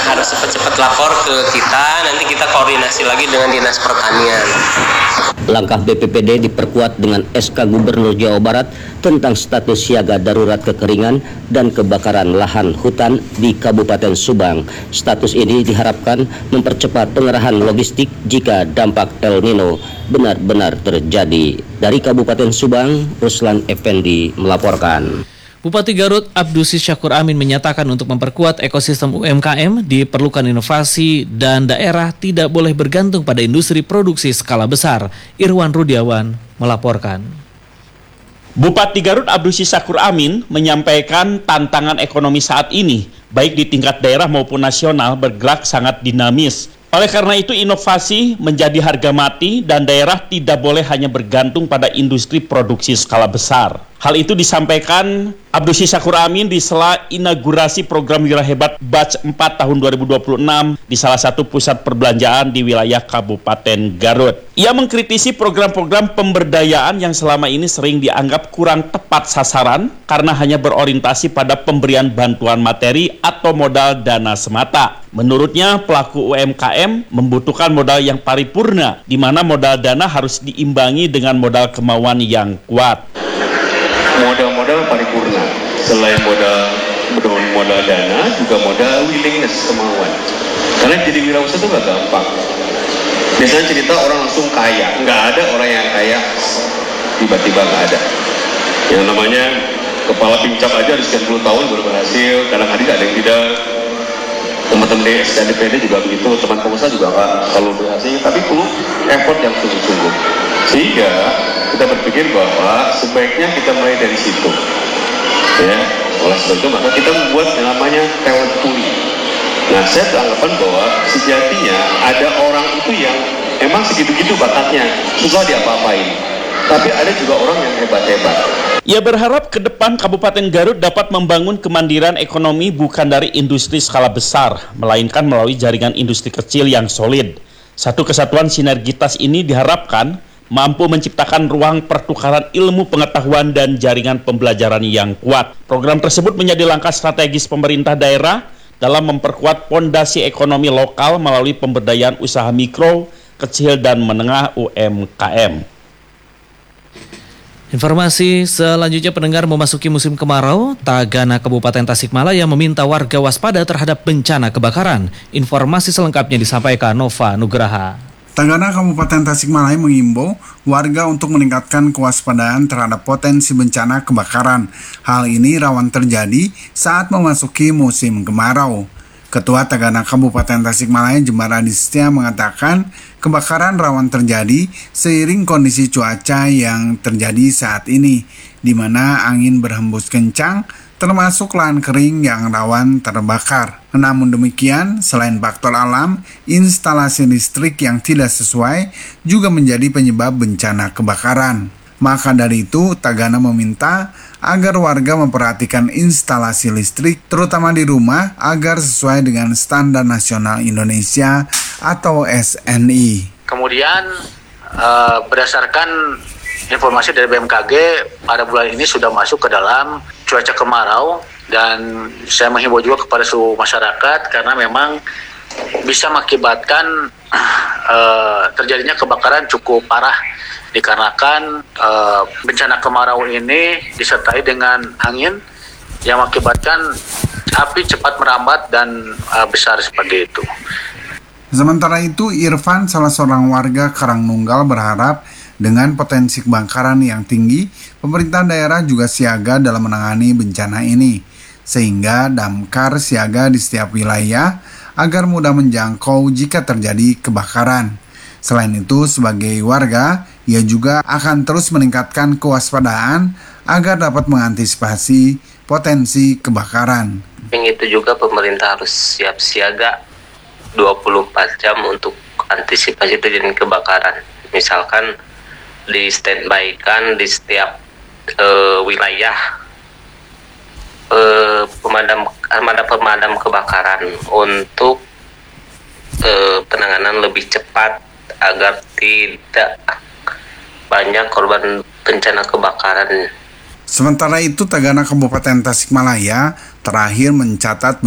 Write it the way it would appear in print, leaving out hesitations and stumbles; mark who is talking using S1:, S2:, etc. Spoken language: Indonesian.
S1: harus cepat-cepat lapor ke kita, nanti kita koordinasi lagi dengan Dinas Pertanian.
S2: Langkah BPPD diperkuat dengan SK Gubernur Jawa Barat tentang status siaga darurat kekeringan dan kebakaran lahan hutan di Kabupaten Subang. Status ini diharapkan mempercepat pengerahan logistik jika dampak El Nino benar-benar terjadi. Dari Kabupaten Subang, Ruslan Effendi melaporkan.
S3: Bupati Garut Abdusi Syakur Amin menyatakan untuk memperkuat ekosistem UMKM diperlukan inovasi dan daerah tidak boleh bergantung pada industri produksi skala besar. Irwan Rudiawan melaporkan.
S4: Bupati Garut Abdusi Syakur Amin menyampaikan tantangan ekonomi saat ini, baik di tingkat daerah maupun nasional, bergerak sangat dinamis. Oleh karena itu inovasi menjadi harga mati dan daerah tidak boleh hanya bergantung pada industri produksi skala besar. Hal itu disampaikan Abdusi Syakur Amin di sela inaugurasi program Wira Hebat Batch 4 tahun 2026 di salah satu pusat perbelanjaan di wilayah Kabupaten Garut. Ia mengkritisi program-program pemberdayaan yang selama ini sering dianggap kurang tepat sasaran karena hanya berorientasi pada pemberian bantuan materi atau modal dana semata. Menurutnya, pelaku UMKM membutuhkan modal yang paripurna, di mana modal dana harus diimbangi dengan modal kemauan yang kuat.
S5: Modal paripurna, selain modal dana, juga modal willingness, kemauan. Karena jadi wirausaha itu gak gampang. Biasanya cerita orang langsung kaya, nggak ada orang yang kaya tiba-tiba nggak ada. Yang namanya kepala pincap aja harus sekian puluh tahun baru berhasil, kadang-kadang ada yang tidak. Teman-teman di SDPD juga begitu, teman pengusaha juga nggak selalu berhasil, tapi perlu effort yang sungguh-sungguh. Sehingga kita berpikir bahwa sebaiknya kita mulai dari situ, ya. Oleh sebab itu maka kita membuat yang namanya talent pooling. Nah, saya beranggapan bahwa sejatinya ada orang itu yang emang segitu-gitu bakatnya, susah diapa-apain. Tapi ada juga orang yang hebat-hebat.
S4: Ia berharap ke depan Kabupaten Garut dapat membangun kemandirian ekonomi bukan dari industri skala besar, melainkan melalui jaringan industri kecil yang solid. Satu kesatuan sinergitas ini diharapkan mampu menciptakan ruang pertukaran ilmu pengetahuan dan jaringan pembelajaran yang kuat. Program tersebut menjadi langkah strategis pemerintah daerah dalam memperkuat fondasi ekonomi lokal melalui pemberdayaan usaha mikro, kecil, dan menengah UMKM.
S3: Informasi selanjutnya, pendengar, memasuki musim kemarau, Tagana Kabupaten Tasikmalaya meminta warga waspada terhadap bencana kebakaran. Informasi selengkapnya disampaikan Nova Nugraha.
S6: Tagana Kabupaten Tasikmalaya mengimbau warga untuk meningkatkan kewaspadaan terhadap potensi bencana kebakaran. Hal ini rawan terjadi saat memasuki musim kemarau. Ketua Tagana Kabupaten Tasikmalaya Jembar Adistia mengatakan kebakaran rawan terjadi seiring kondisi cuaca yang terjadi saat ini, di mana angin berhembus kencang termasuk lahan kering yang rawan terbakar. Namun demikian, selain faktor alam, instalasi listrik yang tidak sesuai juga menjadi penyebab bencana kebakaran. Maka dari itu, Tagana meminta agar warga memperhatikan instalasi listrik, terutama di rumah, agar sesuai dengan Standar Nasional Indonesia atau SNI.
S7: Kemudian, berdasarkan informasi dari BMKG, pada bulan ini sudah masuk ke dalam cuaca kemarau, dan saya menghimbau juga kepada seluruh masyarakat karena memang bisa mengakibatkan terjadinya kebakaran cukup parah dikarenakan bencana kemarau ini disertai dengan angin yang mengakibatkan api cepat merambat dan besar seperti itu.
S6: Sementara itu, Irfan, salah seorang warga Karangnunggal, berharap dengan potensi kebakaran yang tinggi, pemerintah daerah juga siaga dalam menangani bencana ini, sehingga damkar siaga di setiap wilayah agar mudah menjangkau jika terjadi kebakaran. Selain itu, sebagai warga, ia juga akan terus meningkatkan kewaspadaan agar dapat mengantisipasi potensi kebakaran.
S8: Itu juga pemerintah harus siap siaga 24 jam untuk antisipasi terjadi kebakaran. Misalkan di standby-kan di setiap wilayah pemadam kebakaran untuk penanganan lebih cepat agar tidak banyak korban bencana kebakaran.
S6: Sementara itu, Tagana Kabupaten Tasikmalaya terakhir mencatat